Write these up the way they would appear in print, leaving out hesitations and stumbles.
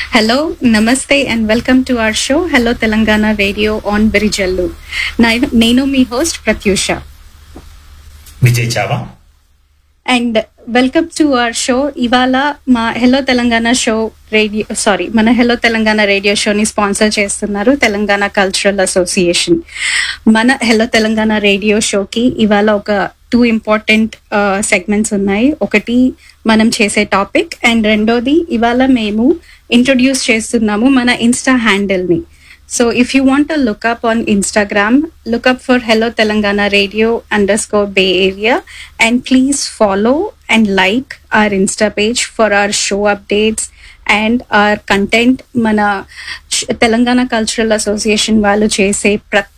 Hello, Namaste, and welcome to our show, Hello Telangana Radio on Virijallu. Nenu me host Pratyusha. Vijay Chhaava And welcome to our show. ఇవాళ మా hello Telangana show మన hello Telangana radio షోని sponsor చేస్తున్నారు Telangana cultural association. మన hello Telangana radio షోకి ఇవాళ ఒక 2 important segments ఉన్నాయి. ఒకటి మనం చేసే టాపిక్ అండ్ రెండోది ఇవాళ మేము ఇంట్రొడ్యూస్ చేస్తున్నాము మన Insta హ్యాండిల్ని. So if you want to look up on Instagram, look up for Hello Telangana Radio _Bay Area and please follow and like our Insta page for our show updates and our content. Mana Telangana Cultural Association వాళ్ళు చేసే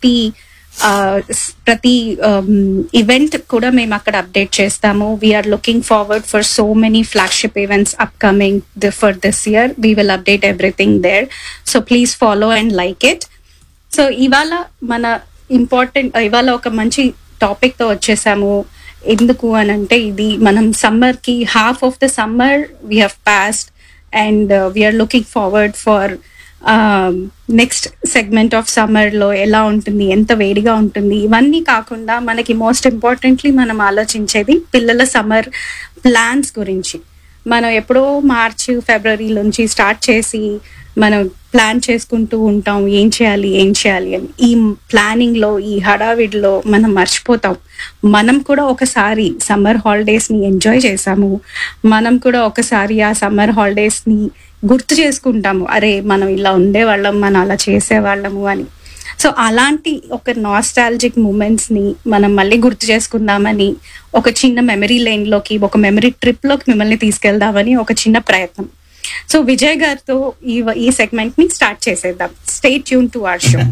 ప్రతి event కూడా మేము అక్కడ update చేస్తాము. We are looking forward for so many flagship events upcoming for this year. We will update everything there. So please follow and like it. So ఇవాళ ఒక మంచి టాపిక్ తో వచ్చేసాము. ఎందుకు అని అంటే ఇది మనం సమ్మర్ కి half of the summer we have passed and we are looking forward for next segment of summer లో ఎలా ఉంటుంది, ఎంత వేడిగా ఉంటుంది, ఇవన్నీ కాకుండా మనకి మోస్ట్ ఇంపార్టెంట్లీ మనం ఆలోచించేది పిల్లల సమ్మర్ ప్లాన్స్ గురించి. మనం ఎప్పుడో మార్చ్ ఫిబ్రవరి నుంచి స్టార్ట్ చేసి మనం ప్లాన్ చేసుకుంటూ ఉంటాం ఏం చేయాలి అని. ఈ ప్లానింగ్ లో ఈ హడావిడిలో మనం మర్చిపోతాం మనం కూడా ఒకసారి సమ్మర్ హాలిడేస్ ని ఎంజాయ్ చేసాము. మనం కూడా ఒకసారి ఆ సమ్మర్ హాలిడేస్ ని గుర్తు చేసుకుంటాము, అరే మనం ఇలా ఉండేవాళ్ళం, మనం అలా చేసేవాళ్ళము అని. సో అలాంటి ఒక నాస్టాలజిక్ మూమెంట్స్ ని మనం మళ్ళీ గుర్తు చేసుకుందామని ఒక చిన్న మెమరీ లైన్ లోకి, ఒక మెమరీ ట్రిప్ లోకి మిమ్మల్ని తీసుకెళ్దామని ఒక చిన్న ప్రయత్నం. సో విజయ్ గారితో ఈ సెగ్మెంట్ ని స్టార్ట్ చేసేద్దాం. Stay tune to our show.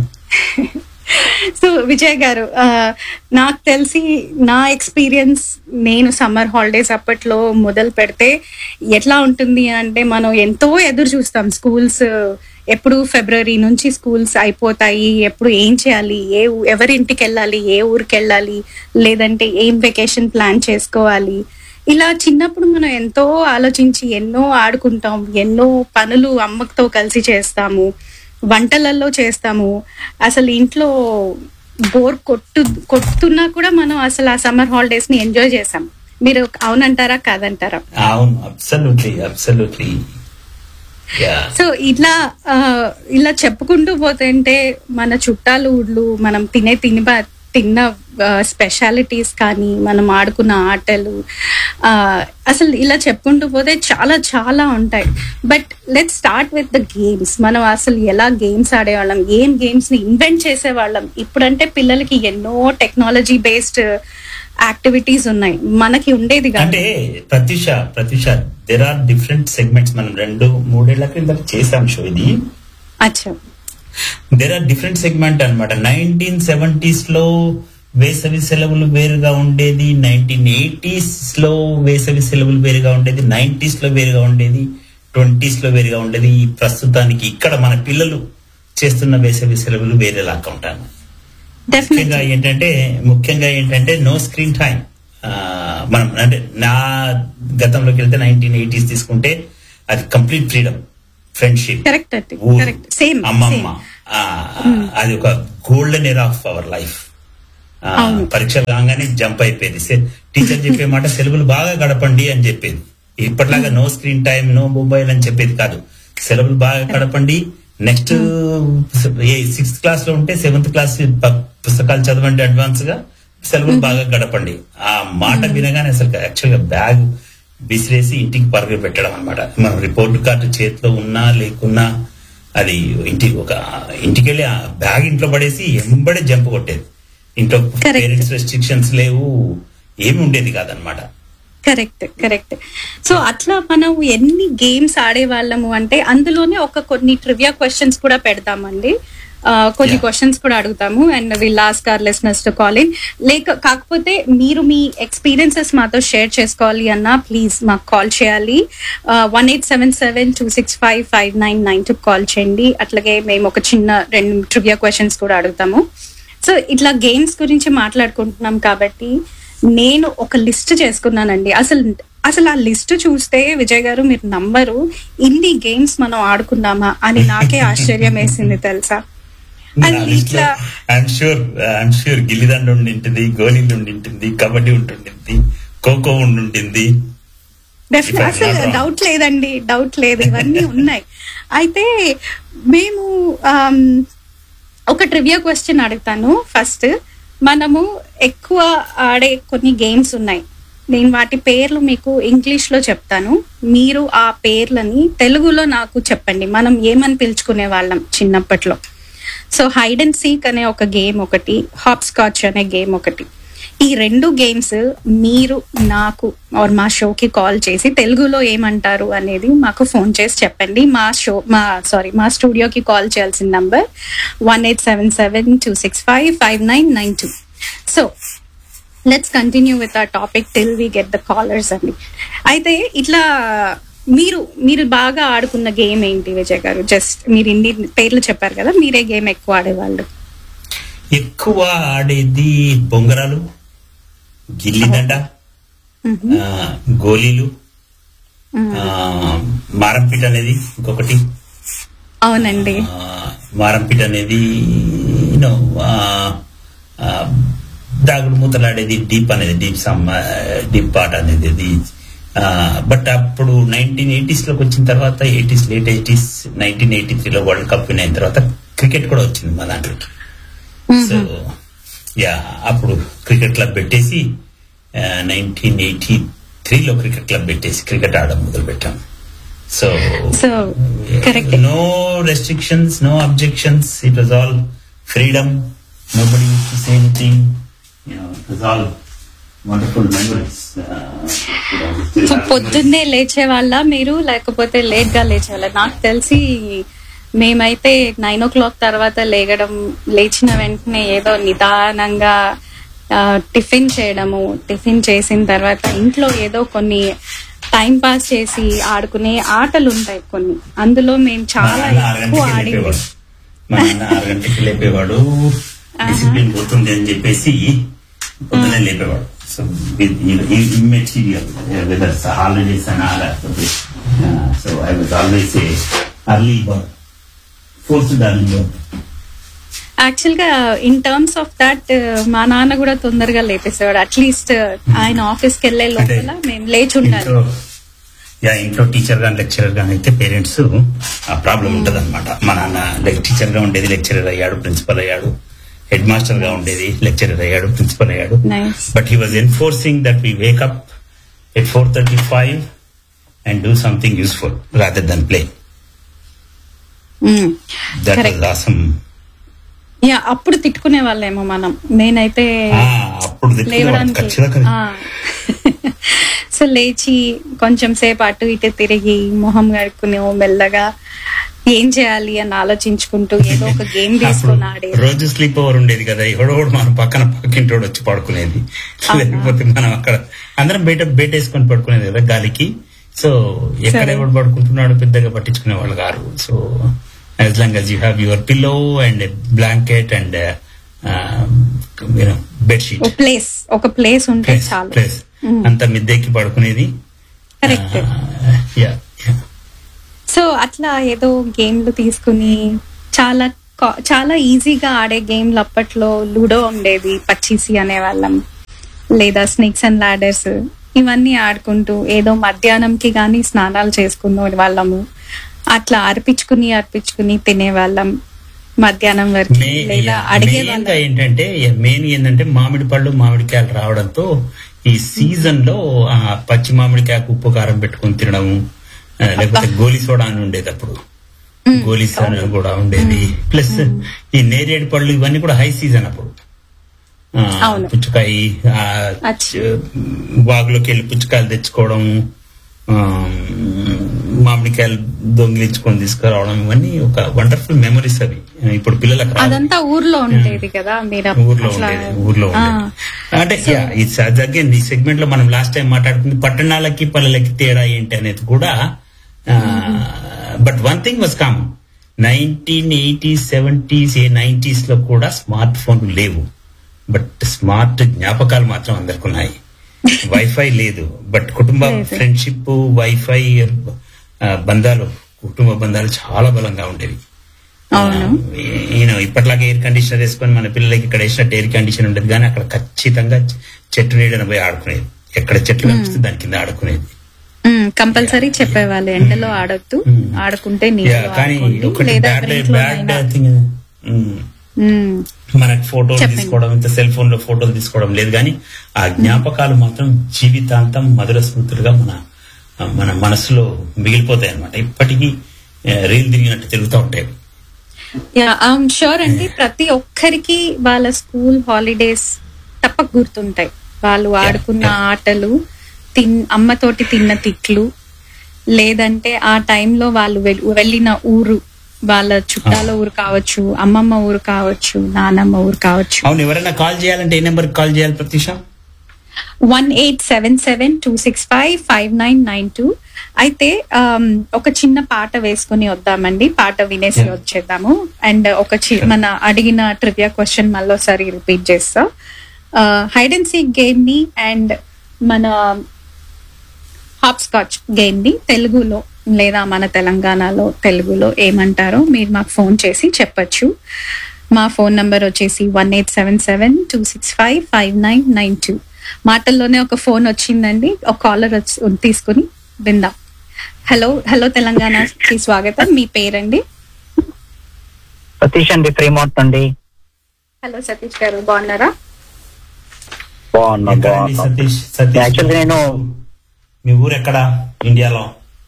So Vijay గారు, నాకు తెలిసి నా ఎక్స్పీరియన్స్, నేను సమ్మర్ హాలిడేస్ అప్పట్లో మొదలు పెడితే ఎట్లా ఉంటుంది అంటే మనం ఎంతో ఎదురు చూస్తాం. స్కూల్స్ ఎప్పుడు ఫిబ్రవరి నుంచి స్కూల్స్ అయిపోతాయి, ఎప్పుడు ఏం చేయాలి, ఎవరింటికి వెళ్ళాలి, ఏ ఊరికి వెళ్ళాలి, లేదంటే ఏం వెకేషన్ ప్లాన్ చేసుకోవాలి. ఇలా చిన్నప్పుడు మనం ఎంతో ఆలోచించి ఎన్నో ఆడుకుంటాం, ఎన్నో పనులు అమ్మతో కలిసి చేస్తాము, వంటలలో చేస్తాము. అసలు ఇంట్లో బోర్ కొట్టున్నా కూడా మనం అసలు ఆ సమ్మర్ హాలిడేస్ ని ఎంజాయ్ చేసాం. మీరు అవునంటారా కాదంటారా? అవును, అబ్సల్యూట్లీ. సో ఇలా చెప్పుకుంటూ పోతుంటే మన చుట్టాలు ఊళ్ళు, మనం తిన్న స్పెషాలిటీస్ కానీ, మనం ఆడుకున్న ఆటలు, అసలు ఇలా చెప్పుకుంటూ పోతే చాలా చాలా ఉంటాయి. But let's start with the games. మనం అసలు ఎలా గేమ్స్ ఆడేవాళ్ళం, ఏం గేమ్స్ ని ఇన్వెంట్ చేసేవాళ్ళం. ఇప్పుడంటే పిల్లలకి ఎన్నో టెక్నాలజీ బేస్డ్ యాక్టివిటీస్ ఉన్నాయి, మనకి ఉండేది కాదు. అంటే Pratyusha there are different segments. మనం 2-3 ఏళ్ల క్రింద చేసాం షో ఇది. అచ్చా, దేర్ ఆర్ డిఫరెంట్ సెగ్మెంట్ అనమాట. 1970s లో వేసవి సెలవులు వేరుగా ఉండేది, 1980s లో వేసవి సెలవులు వేరుగా ఉండేది, 90s లో వేరుగా ఉండేది, 20s లో వేరుగా ఉండేది. ఈ ప్రస్తుతానికి ఇక్కడ మన పిల్లలు చేస్తున్న వేసవి సెలవులు వేరేలాగా ఉంటాను. ముఖ్యంగా ఏంటంటే నో స్క్రీన్ టైం. మనం అంటే నా గతంలోకి వెళ్తే 1980s తీసుకుంటే అది కంప్లీట్ ఫ్రీడమ్, ఫ్రెండ్షిప్, అమ్మమ్మ, అది ఒక golden era of our life. పరీక్షలు కాగానే జంప్ అయిపోయేది. టీచర్ చెప్పే మాట సెలవులు బాగా గడపండి అని చెప్పేది. ఇప్పటిలాగా no screen time, no mobile అని చెప్పేది కాదు. సెలవులు బాగా గడపండి, నెక్స్ట్ 6th క్లాస్ లో ఉంటే 7th క్లాస్ పుస్తకాలు చదవండి, అడ్వాన్స్ గా సెలవులు బాగా గడపండి. ఆ మాట వినగానే అసలు యాక్చువల్ గా బ్యాగ్ విసిరేసి ఇంటికి పరుగు పెట్టడం అనమాట. మనం రిపోర్ట్ కార్డు చేతిలో ఉన్నా లేకున్నా అది ఇంటికి వెళ్ళి ఆ బ్యాగ్ ఇంట్లో పడేసి ఎంబడే జంప్ కొట్టేది. ఇంట్లో పేరెంట్స్ రెస్ట్రిక్షన్స్ లేవు, ఏమి ఉండేది కాదనమాట. కరెక్ట్. సో అట్లా మనం ఎన్ని గేమ్స్ ఆడేవాళ్ళము అంటే అందులోనే కొన్ని ట్రివియా క్వశ్చన్స్ కూడా పెడతామండి. కొన్ని క్వశ్చన్స్ కూడా అడుగుతాము and will ask hour listeners to call in. కాకపోతే మీరు మీ ఎక్స్పీరియన్సెస్ మాతో షేర్ చేసుకోవాలి అన్నా ప్లీజ్ మాకు కాల్ చేయాలి. 1877-265-5992 కాల్ చేయండి. అట్లాగే మేము ఒక చిన్న 2 ట్రివియా క్వశ్చన్స్ కూడా అడుగుతాము. సో ఇట్లా గేమ్స్ గురించి మాట్లాడుకుంటున్నాం కాబట్టి నేను ఒక లిస్ట్ చేసుకున్నానండి. అసలు అసలు ఆ లిస్ట్ చూస్తే విజయ్ గారు మీరు నంబరు, ఇన్ని గేమ్స్ మనం ఆడుకున్నామా అని నాకే ఆశ్చర్యం వేసింది తెలుసా. అండ్ ఇట్లా ఐఎమ్ షూర్ గిల్లిదండ ఉండింటుంది, గోళీలు ఉండింటుంది, కబడ్డీ ఉంటుండింది, ఖోఖో ఉండింటుంది. అసలు డౌట్ లేదండి, డౌట్ లేదు, ఇవన్నీ ఉన్నాయి. అయితే మేము ఒక ట్రివియా క్వశ్చన్ అడుగుతాను ఫస్ట్. మనము ఎక్కువ ఆడే కొన్ని గేమ్స్ ఉన్నాయి, నేను వాటి పేర్లు మీకు ఇంగ్లీష్ లో చెప్తాను, మీరు ఆ పేర్లని తెలుగులో నాకు చెప్పండి. మనం ఏమని పిలుచుకునే వాళ్ళం చిన్నప్పట్లో. సో హైడ్ అండ్ సీక్ అనే ఒక గేమ్ ఒకటి, హాప్ స్కాచ్ అనే గేమ్ ఒకటి. ఈ 2 గేమ్స్ మీరు నాకు ఆర్ మా షోకి కాల్ చేసి తెలుగులో ఏమంటారు అనేది మాకు ఫోన్ చేసి చెప్పండి. మా స్టూడియోకి కాల్ చేయాల్సిన number 1877-265-5992. So let's continue with our topic till we get the callers అండి. అయితే ఇట్లా మీరు బాగా ఆడుకున్న గేమ్ ఏంటి విజయ్ గారు? జస్ట్ మీరు ఇన్ని పేర్లు చెప్పారు కదా, మీరే గేమ్ ఎక్కువ ఆడేవాళ్ళు? ఎక్కువ ఆడేది బొంగరాలు, గిల్లిదండ, గోళీలు, మారంపీట అనేది ఇంకొకటి. అవునండి, మారంపీట అనేది దాగుడు మూతలాడేది, డీప్ అనేది డీప్ ఆట అనేది. బట్ అప్పుడు 1980s లోకి వచ్చిన తర్వాత, late 80s 1983లో world cup win అయిన తర్వాత క్రికెట్ కూడా వచ్చింది మా దాంట్లోకి. సో అప్పుడు క్రికెట్ క్లబ్ పెట్టేసి 1983లో క్రికెట్ క్లబ్ పెట్టేసి క్రికెట్ ఆడడం మొదలు పెట్టాం. So no restrictions, no objections, it was all freedom, nobody used to say anything, it was all wonderful memories. పొద్దున్నే లేచే వాళ్ళ మీరు, లేకపోతే లేట్ గా లేచేవాళ్ళ? నాకు తెలిసి మేమైతే 9 o'clock తర్వాత లేచిన వెంటనే ఏదో నిదానంగా టిఫిన్ చేయడము, టిఫిన్ చేసిన తర్వాత ఇంట్లో ఏదో కొన్ని టైం పాస్ చేసి ఆడుకునే ఆటలు ఉంటాయి కొన్ని, అందులో మేము చాలా ఎక్కువ ఆడేది. మా నాన్న 6 గంటలకి లేపేవాడు, డిసిప్లిన్ పోతుంది అని చెప్పేసి పొద్దునే లేపేవాడు. So immaterial whether it's holidays and all that. So I was always a early bird, forced early bird. Actual గా ఇన్ టర్మ్స్ ఆఫ్ దట్ మా నాన్న కూడా తొందరగా లేపేసేవాడు. అట్లీస్ట్ ఆయన ఆఫీస్కి వెళ్లే లోపల మేము లేచి ఉండాలి. ఇంట్లో టీచర్ గా లెక్చరర్ గా అయితే పేరెంట్స్ ఆ ప్రాబ్లం ఉంటది అనమాట. మా నాన్న టీచర్ గా ఉండేది, లెక్చరర్ అయ్యాడు, ప్రిన్సిపల్ అయ్యాడు. హెడ్ మాస్టర్ గా ఉండేది, లెక్చరర్ అయ్యాడు, ప్రిన్సిపల్ అయ్యాడు. But he was enforcing that we wake up at 4:35 and do something useful rather than play. That was awesome. అప్పుడు తిట్టుకునే వాళ్ళేమో మనం. నేనైతే లేవడానికి సో లేచి కొంచెం సేపు అటు ఇటు తిరిగి మొహం కడుక్కుని మెల్లగా ఏం చేయాలి అని ఆలోచించుకుంటూ ఏదో ఒక గేమ్ తీసుకుని ఆడేది. రోజు స్లీప్ ఓవర్ ఉండేది కదా, ఎవడోడు మనం పక్కింటోడు వచ్చి పడుకునేది, లేకపోతే మనం అక్కడ అందరం బయట వేసుకొని పడుకునేది కదా గాలికి. సో ఎక్కడ ఎవడు పడుకుంటున్నాడు పెద్దగా పట్టించుకునే వాళ్ళు car. So as long as you have your pillow and a blanket and bed sheet, ఒక ప్లేస్ ఉంటే చాలు. అంత మిద్దెకి పడుకునేది. సో అట్లా ఏదో గేమ్లు తీసుకుని చాలా ఈజీగా ఆడే గేమ్లు అప్పట్లో లూడో ఉండేది, పచ్చీసి అనేవాళ్ళం, లేదా స్నేక్స్ అండ్ లాడర్స్, ఇవన్నీ ఆడుకుంటూ ఏదో మధ్యాహ్నంకి గానీ స్నానాలు చేసుకునే వాళ్ళము. అట్లా అర్పించుకుని తినేవాళ్ళం మధ్యాహ్నం వరకు. లేదా అడిగేవాళ్ళం. ఏంటంటే మామిడి పళ్ళు, మామిడికాయలు రావడంతో ఈ సీజన్ లో పచ్చి మామిడికాయకు ఉప్పు కారం పెట్టుకుని తినడము, లేకపోతే గోలీ సోడా అని ఉండేది అప్పుడు, గోలీ సోడా కూడా ఉండేది. ప్లస్ ఈ నేరేడు పళ్ళు ఇవన్నీ కూడా హై సీజన్ అప్పుడు. పుచ్చకాయ వాగులోకి వెళ్ళి పుచ్చకాయలు తెచ్చుకోవడం, మామిడికాయలు దొంగిలించుకొని తీసుకురావడం, ఇవన్నీ ఒక వండర్ఫుల్ మెమరీస్. అవి ఇప్పుడు పిల్లలకు అదంతా ఊర్లో ఉండేది కదా, ఊర్లో ఉండేది. అంటే అగైన్ ఈ సెగ్మెంట్ లో మనం లాస్ట్ టైం మాట్లాడుకుంది పట్టణాలకి పల్లెలకి తేడా ఏంటి అనేది కూడా. But one thing was common, 1980s, 70s, 90s లో కూడా స్మార్ట్ ఫోన్లు లేవు, బట్ స్మార్ట్ జ్ఞాపకాలు మాత్రం అందరికి ఉన్నాయి. వైఫై లేదు, బట్ కుటుంబ ఫ్రెండ్షిప్, వైఫై బంధాలు, కుటుంబ బంధాలు చాలా బలంగా ఉండేవి. ఇప్పటిలాగా ఎయిర్ కండిషనర్ వేసుకొని మన పిల్లలకి ఇక్కడ వేసినట్టు ఎయిర్ కండిషన్ ఉండేది, కానీ అక్కడ ఖచ్చితంగా చెట్టు నీడన పోయి ఆడుకునేది. ఎక్కడ చెట్లు కనిపిస్తే దాని కింద ఆడుకునేది. కంపల్సరీ చెప్పేవాళ్ళు ఎండలో ఆడొద్దు, ఆడుకుంటే కానీ ఒకటి బ్యాడ్ థింగ్, మనకి ఫోటోలు తీసుకోవడం, ఇంత సెల్ ఫోన్ లో ఫోటోలు తీసుకోవడం లేదు, కానీ ఆ జ్ఞాపకాలు మాత్రం జీవితాంతం మధుర స్మృతులుగా మన మనసులో మిగిలిపోతాయి అనమాట. ఇప్పటికీ రీల్ తిరిగినట్టు తిరుగుతూ ఉంటాయి. షూర్ అండి, ప్రతి ఒక్కరికి వాళ్ళ స్కూల్ హాలిడేస్ తప్పక గుర్తుంటాయి. వాళ్ళు ఆడుకున్న ఆటలు, అమ్మతోటి తిన్న తిట్లు, లేదంటే ఆ టైంలో వాళ్ళు వెళ్ళిన ఊరు, వాళ్ళ చుట్టాల ఊరు కావచ్చు, అమ్మమ్మ ఊరు కావచ్చు, నానమ్మ ఊరు కావచ్చు. అవును, ఎవరైనా కాల్ చేయాలంటే ఏ నెంబర్ కాల్ చేయాలి ప్రత్యూష? 1877-265-5992. అయితే ఒక చిన్న పాట వేసుకుని వద్దామండి, పాట వినేసి వచ్చేద్దాము. అండ్ మన అడిగిన ట్రివియా క్వశ్చన్ మళ్ళీ ఒకసారి రిపీట్ చేస్తా. హైడ్ అండ్ సీక్ గేమ్ ని అండ్ మన హాప్ స్కాచ్ గేమ్ ని తెలుగులో లేదా మన తెలంగాణలో తెలుగులో ఏమంటారో మీరు మాకు ఫోన్ చేసి చెప్పచ్చు. మా ఫోన్ నంబర్ వచ్చేసి 1877-265-5992. మాటల్లోనే ఒక ఫోన్ వచ్చిందండి, ఒక కాలర్ తీసుకుని విందాం. హలో తెలంగాణకి స్వాగతం, మీ పేరండి? సతీష్ అండి, ఫ్రీమౌంట్ అండి. హలో సతీష్ గారు, బాగున్నారా? యాక్చువల్లీ నేను, మీ ఊరు ఎక్కడ ఇండియాలో?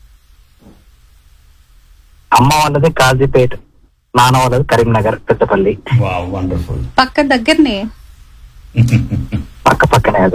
అమ్మ వాళ్ళది కాజీపేట్, నాన్న వాళ్ళది కరీంనగర్, పెద్దపల్లి. వండర్ఫుల్. పక్క దగ్గరనే, పక్కనే అదే.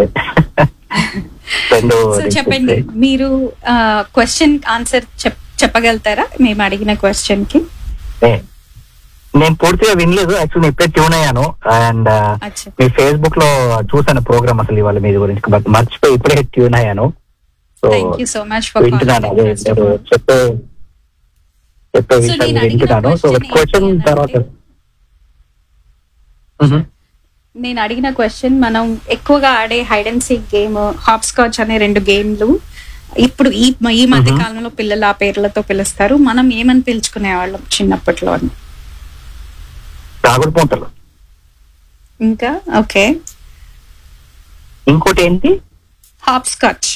చెప్పండి, మీరు క్వశ్చన్ ఆన్సర్ చెప్పగలుగుతారా మేము అడిగిన క్వశ్చన్ కి? నేను పూర్తిగా వినలేదు, యాక్చువల్లీ ఇప్పుడే ట్యూన్ అయ్యాను. అండ్ మీ ఫేస్బుక్ లో చూసాను ప్రోగ్రామ్, అసలు ఇవాళ మీ గురించి, బట్ మర్చిపోయి ఇప్పుడే ట్యూన్ అయ్యాను. సో వింటున్నాను, అదే చెప్పే విషయాలు వింటున్నాను. సో క్వశ్చన్ తర్వాత నేను అడిగిన క్వశ్చన్, మనం ఎక్కువగా ఆడే hide and seek game, hop scotch అనే 2 గేమ్లు ఇప్పుడు ఈ మధ్య కాలంలో పిల్లలు ఆ పేర్లతో పిలుస్తారు. మనం ఏమని పిలుచుకునే వాళ్ళం చిన్నప్పట్లో? దాగుడు మూతలు. ఇంకా ఓకే, ఇంకోటి ఏంటి? Hop scotch.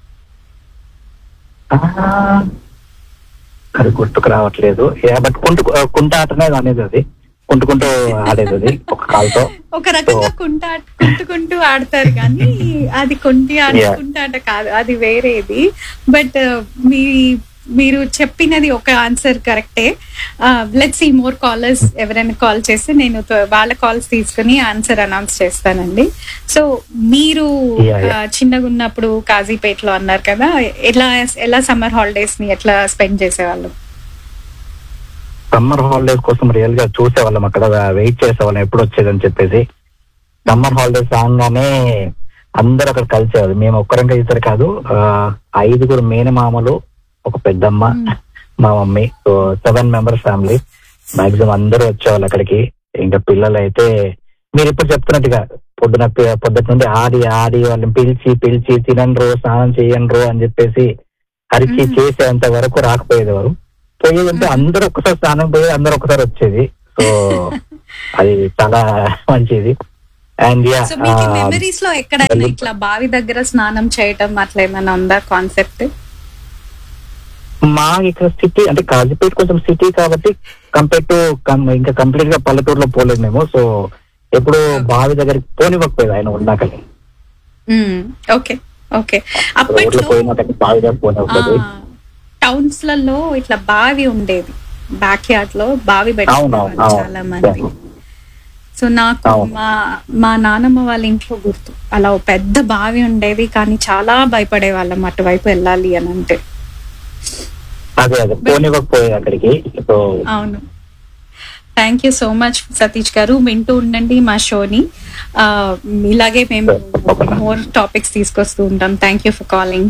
అది గుర్తుకు రావట్లేదు, బట్ కుంట ఆటనే అనేది, అది కుంటుకుంటూ ఆడేది, అది ఒక కాలుతో. ఒక రకంగా కుంటుకుంటూ ఆడతారు, కానీ అది కొంటి ఆడుకుంటాట కాదు, అది వేరేది. బట్ మీరు చెప్పినది ఒక ఆన్సర్ కరెక్టే. లెట్స్ సీ మోర్ కాలర్స్, ఎవరైనా కాల్ చేస్తే నేను వాళ్ళ కాల్స్ తీసుకుని ఆన్సర్ అనౌన్స్ చేస్తానండి. సో మీరు చిన్నగా ఉన్నప్పుడు కాజీపేటలో అన్నారు కదా, ఎలా సమ్మర్ హాలిడేస్ ని ఎట్లా స్పెండ్ చేసేవాళ్ళు? సమ్మర్ హాలిడేస్ కోసం రియల్ గా చూసేవాళ్ళం, అక్కడ వెయిట్ చేసేవాళ్ళం ఎప్పుడు వచ్చేదని చెప్పేసి. సమ్మర్ హాలిడేస్ రాగానే అందరూ అక్కడ కలిసేవాళ్ళు. మేము ఒక్కరంగా ఇద్దరు కాదు, 5 మేనమామలు, ఒక పెద్దమ్మ, మా mummy, so 7 members family. Maximum అందరూ వచ్చేవాళ్ళు అక్కడికి. ఇంకా పిల్లలు అయితే మీరు ఇప్పుడు చెప్తున్నట్టుగా పొద్దుటి నుండి ఆడి వాళ్ళని పిలిచి తినండ్రు, స్నానం చేయండ్రు అని చెప్పేసి అరిచి చేసేంత వరకు రాకపోయేది వారు. పోయేదంటే అందరూ ఒక్కసారి స్నానం పోయేది, అందరూ ఒకసారి వచ్చేది. సో అది చాలా మంచిది. అండ్ మెమరీస్ లో ఎక్కడైనా ఇట్లా బావి దగ్గర స్నానం చేయటం అట్లా ఏమైనా ఉందా కాన్సెప్ట్? మా ఇక్కడ సిటీ అంటే కాజీపేట కొంచెం సిటీ కాబట్టి కంపేర్ టు ఇంకా కంప్లీట్ గా పల్లెటూరులో పోలేదు మేము. సో ఎప్పుడు బావి దగ్గరికి పోనివ్వకపోయేది ఆయన ఉన్నాకని. Okay okay. అప్పట్లో టౌన్స్ లలో ఇట్లా బావి ఉండేది, బ్యాక్ యార్డ్ లో బావి పెట్టుకునేవాళ్ళు చాలా మంది. సో నాకు మా నానమ్మ వాళ్ళ ఇంట్లో గుర్తు, అలా పెద్ద బావి ఉండేది, కానీ చాలా భయపడే వాళ్ళం అటువైపు వెళ్ళాలి అని అంటే. అవును. Thank you so much Satish గారు, వింటూ ఉండండి మా షోని. ఇలాగే మేము మోర్ టాపిక్స్ తీసుకొస్తూ ఉంటాం. Thank you for calling.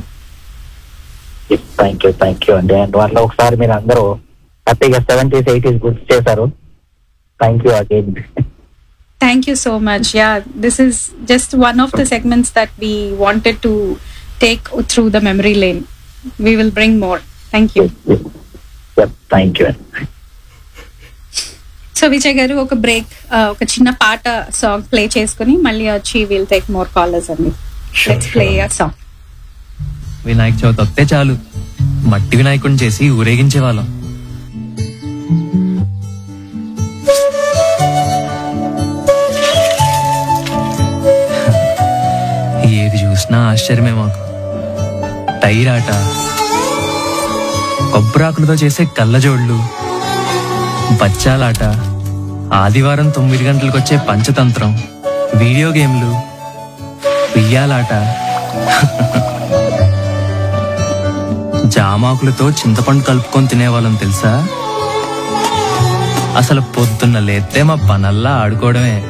Thank you అండి. అండ్ వాళ్ళ ఒకసారి మీరు అందరూ హ్యాపీగా 70s 80s గుర్తు చేశారు. Thank you again. Thank you so much. Yeah, this is just one of the segments that we wanted to take through the memory lane. We will bring more. Thank you. Thank you. So Vijay గారు ఒక break, ఒక చిన్న పాట song play చేసుకుని మళ్ళీ వచ్చి will take more callers అండి. Let's play a song. Vinayaka Chavithi వస్తే చాలు మట్టి వినాయకుడిని చేసి ఊరేగించే వాళ్ళం. ఏది చూసినా ఆశ్చర్యమే మాకు. టైరాట, కొబ్బరాకులతో చేసే కళ్ళజోళ్ళు, బచ్చాలాట, ఆదివారం 9 గంటలకు వచ్చే పంచతంత్రం, వీడియో గేమ్లు, ఉయ్యాలాట, జామాకులతో చింతపండు కలుపుకొని తినేవాళ్ళం తెలుసా. అసలు పొద్దున్న లేస్తే మా పనల్లా ఆడుకోవడమే.